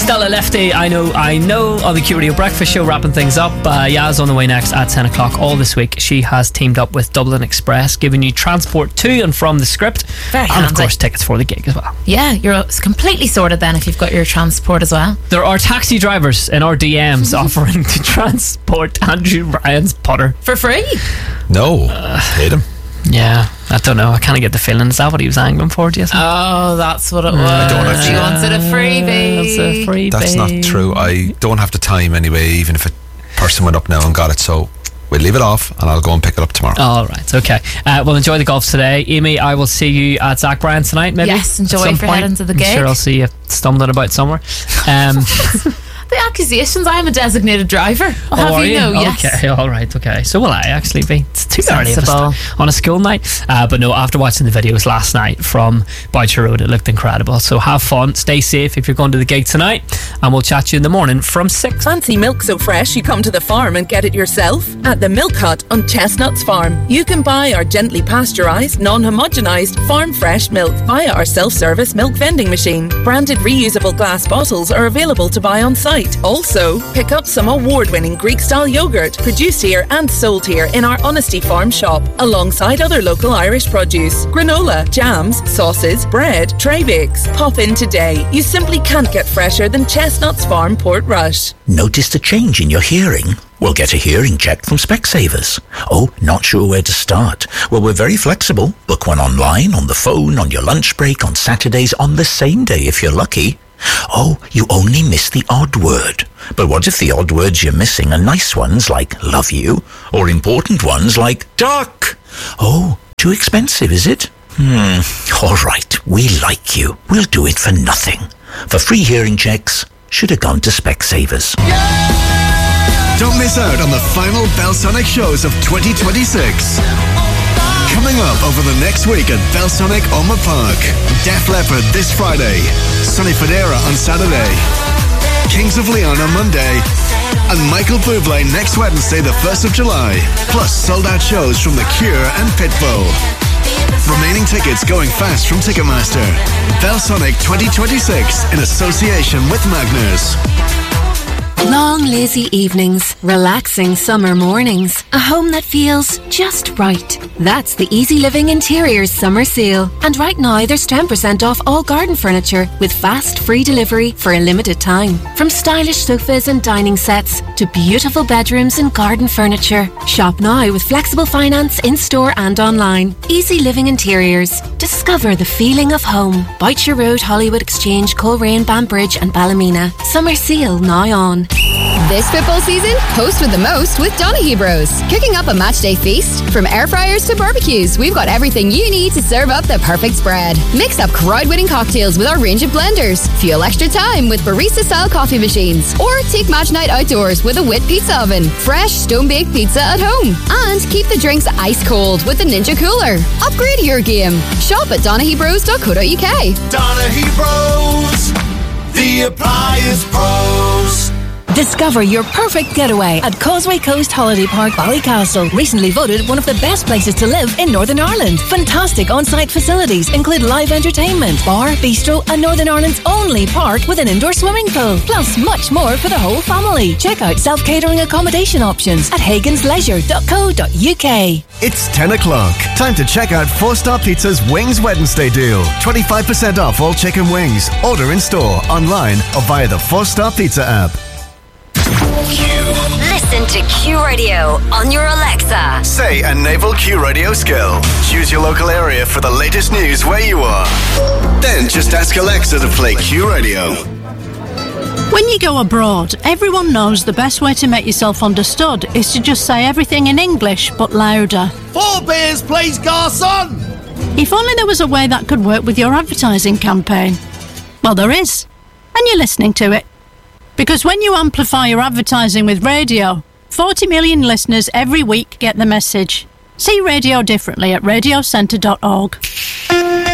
Stella Lefty, I know, on the Q Radio Breakfast Show, wrapping things up. Yaz on the way next at 10 o'clock. All this week, she has teamed up with Dublin Express, giving you transport to and from the Script. Very and, handy. of course, tickets for the gig as well. Yeah, you're completely sorted then if you've got your transport as well. There are taxi drivers in our DMs offering to transport Andrew Ryan's putter. For free? No, paid him. Yeah, I don't know. I kind of get the feeling. Is that what he was angling for, do you think? Oh, that's what it was. I don't actually. He wanted a freebie. It's a freebie. That's not true. I don't have the time anyway, even if a person went up now and got it, so we'll leave it off and I'll go and pick it up tomorrow. All right, okay. Well, enjoy the golf today. Amy, I will see you at Zach Bryan tonight, maybe? Yes, enjoy if you're heading to the gig. I'm sure I'll see you stumbling about somewhere. The accusations, I am a designated driver. I'll have you know, yes. Okay, all right, okay. So will I actually be? It's too early on a school night. But no, after watching the videos last night from Boucher Road, it looked incredible. So have fun, stay safe if you're going to the gig tonight, and we'll chat to you in the morning from 6. Fancy milk so fresh you come to the farm and get it yourself? At the Milk Hut on Chestnuts Farm, you can buy our gently pasteurised, non-homogenised, farm-fresh milk via our self-service milk vending machine. Branded reusable glass bottles are available to buy on site. Also, pick up some award-winning Greek-style yogurt produced here and sold here in our Honesty Farm shop, alongside other local Irish produce, granola, jams, sauces, bread, tray bakes. Pop in today. You simply can't get fresher than Chestnuts Farm, Portrush. Noticed a change in your hearing? Well, get a hearing check from Specsavers. Oh, not sure where to start? Well, we're very flexible. Book one online, on the phone, on your lunch break, on Saturdays, on the same day if you're lucky. Oh, you only miss the odd word. But what if the odd words you're missing are nice ones like love you, or important ones like duck? Oh, too expensive, is it? All right, we like you. We'll do it for nothing. For free hearing checks, should have gone to Specsavers. Don't miss out on the final Belsonic shows of 2026. Coming up over the next week at Belsonic Oma Park. Def Leppard this Friday. Sonny Fodera on Saturday. Kings of Leon on Monday. And Michael Bublé next Wednesday, the 1st of July. Plus sold-out shows from The Cure and Pitbull. Remaining tickets going fast from Ticketmaster. Belsonic 2026 in association with Magners. Long, lazy evenings, relaxing summer mornings, a home that feels just right. That's the Easy Living Interiors Summer Sale. And right now there's 10% off all garden furniture with fast free delivery for a limited time. From stylish sofas and dining sets to beautiful bedrooms and garden furniture. Shop now with flexible finance in-store and online. Easy Living Interiors. Discover the feeling of home. Boucher Road, Hollywood Exchange, Coleraine, Banbridge and Ballymena. Summer Sale now on. This football season, host with the most with Donaghy Bros. Cooking up a matchday feast? From air fryers to barbecues, we've got everything you need to serve up the perfect spread. Mix up crowd-winning cocktails with our range of blenders. Fuel extra time with barista-style coffee machines. Or take match night outdoors with a Wit pizza oven. Fresh, stone-baked pizza at home. And keep the drinks ice cold with the Ninja Cooler. Upgrade your game. Shop at donaghybros.co.uk. Donaghy Bros, the appliance pros. Discover your perfect getaway at Causeway Coast Holiday Park, Ballycastle. Recently voted one of the best places to live in Northern Ireland. Fantastic on-site facilities include live entertainment, bar, bistro and Northern Ireland's only park with an indoor swimming pool. Plus much more for the whole family. Check out self-catering accommodation options at hagensleisure.co.uk. It's 10 o'clock. Time to check out 4-Star Pizza's Wings Wednesday deal. 25% off all chicken wings. Order in store, online or via the 4-Star Pizza app. Listen to Q Radio on your Alexa. Say a naval Q Radio skill. Choose your local area for the latest news where you are. Then just ask Alexa to play Q Radio. When you go abroad, everyone knows the best way to make yourself understood is to just say everything in English but louder. 4 beers, please, garçon! If only there was a way that could work with your advertising campaign. Well, there is. And you're listening to it. Because when you amplify your advertising with radio, 40 million listeners every week get the message. See radio differently at radiocentre.org.